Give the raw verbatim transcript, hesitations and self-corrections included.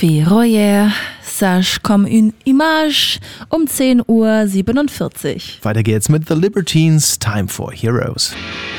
Ferroyer, Sage comme une image um zehn Uhr siebenundvierzig. Weiter geht's mit The Libertines, Time for Heroes.